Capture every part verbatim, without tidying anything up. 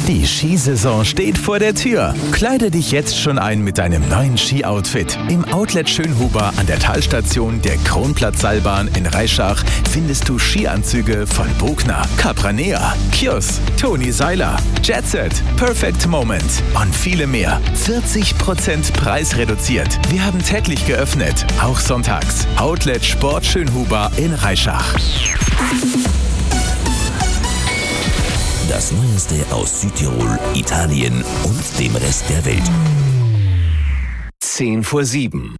Die Skisaison steht vor der Tür. Kleide dich jetzt schon ein mit deinem neuen Ski-Outfit. Im Outlet Schönhuber an der Talstation der Kronplatzseilbahn in Reischach findest du Skianzüge von Bogner, Capranea, Kjos, Toni Seiler, Jetset, Perfect Moment und viele mehr. vierzig Prozent preisreduziert. Wir haben täglich geöffnet, auch sonntags. Outlet Sport Schönhuber in Reischach. Das Neueste aus Südtirol, Italien und dem Rest der Welt. zehn vor sieben.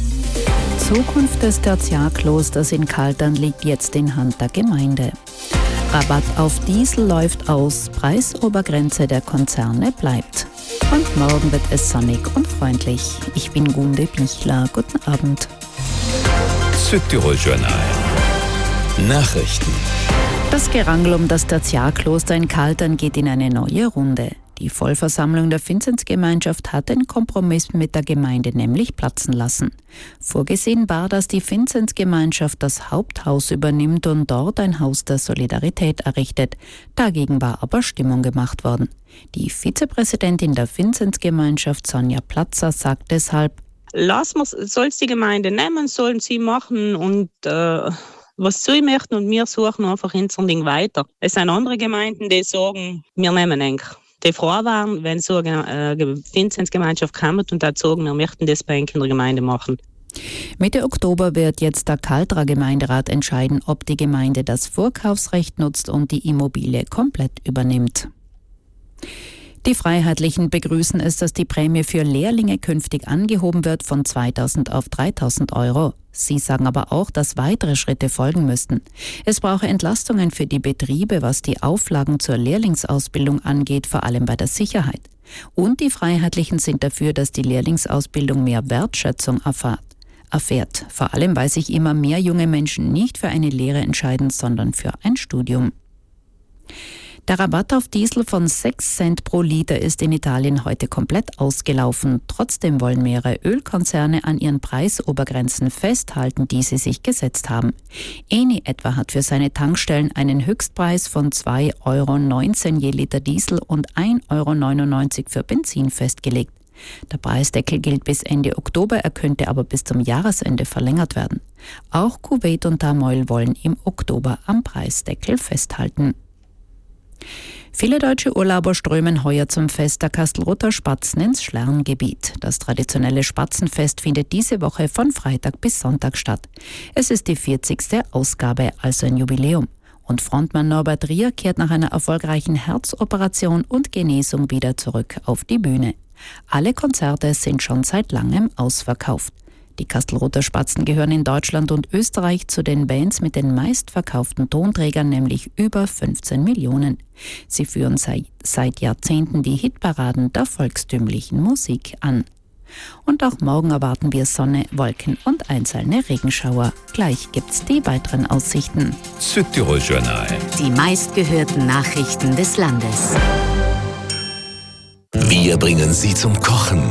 Zukunft des Tertiarklosters in Kaltern liegt jetzt in Hand der Gemeinde. Rabatt auf Diesel läuft aus, Preisobergrenze der Konzerne bleibt. Und morgen wird es sonnig und freundlich. Ich bin Gunde Bichler. Guten Abend. Südtirol Journal. Nachrichten. Das Gerangel um das Tertiarkloster in Kaltern geht in eine neue Runde. Die Vollversammlung der Vinzenzgemeinschaft hat den Kompromiss mit der Gemeinde nämlich platzen lassen. Vorgesehen war, dass die Vinzenzgemeinschaft das Haupthaus übernimmt und dort ein Haus der Solidarität errichtet. Dagegen war aber Stimmung gemacht worden. Die Vizepräsidentin der Vinzenzgemeinschaft, Sonja Platzer, sagt deshalb: Lass soll es die Gemeinde nehmen, sollen sie machen und äh was sie möchten, und wir suchen einfach unser Ding weiter. Es sind andere Gemeinden, die sagen, wir nehmen eigentlich. Die froh waren, wenn so eine äh, Vinzenzgemeinschaft kommt und dazu sagen, wir möchten das bei uns in der Gemeinde machen. Mitte Oktober wird jetzt der Kalterer Gemeinderat entscheiden, ob die Gemeinde das Vorkaufsrecht nutzt und die Immobilie komplett übernimmt. Die Freiheitlichen begrüßen es, dass die Prämie für Lehrlinge künftig angehoben wird von zweitausend auf dreitausend Euro. Sie sagen aber auch, dass weitere Schritte folgen müssten. Es brauche Entlastungen für die Betriebe, was die Auflagen zur Lehrlingsausbildung angeht, vor allem bei der Sicherheit. Und die Freiheitlichen sind dafür, dass die Lehrlingsausbildung mehr Wertschätzung erfahrt, erfährt. Vor allem, weil sich immer mehr junge Menschen nicht für eine Lehre entscheiden, sondern für ein Studium. Der Rabatt auf Diesel von sechs Cent pro Liter ist in Italien heute komplett ausgelaufen. Trotzdem wollen mehrere Ölkonzerne an ihren Preisobergrenzen festhalten, die sie sich gesetzt haben. Eni etwa hat für seine Tankstellen einen Höchstpreis von zwei Euro neunzehn je Liter Diesel und ein Euro neunundneunzig für Benzin festgelegt. Der Preisdeckel gilt bis Ende Oktober, er könnte aber bis zum Jahresende verlängert werden. Auch Kuwait und Tamoil wollen im Oktober am Preisdeckel festhalten. Viele deutsche Urlauber strömen heuer zum Fest der Kastelruther Spatzen ins Schlerngebiet. Das traditionelle Spatzenfest findet diese Woche von Freitag bis Sonntag statt. Es ist die vierzigste Ausgabe, also ein Jubiläum. Und Frontmann Norbert Rier kehrt nach einer erfolgreichen Herzoperation und Genesung wieder zurück auf die Bühne. Alle Konzerte sind schon seit langem ausverkauft. Die Kastelruther Spatzen gehören in Deutschland und Österreich zu den Bands mit den meistverkauften Tonträgern, nämlich über fünfzehn Millionen. Sie führen seit, seit Jahrzehnten die Hitparaden der volkstümlichen Musik an. Und auch morgen erwarten wir Sonne, Wolken und einzelne Regenschauer. Gleich gibt's die weiteren Aussichten. Südtirol Journal. Die meistgehörten Nachrichten des Landes. Wir bringen sie zum Kochen.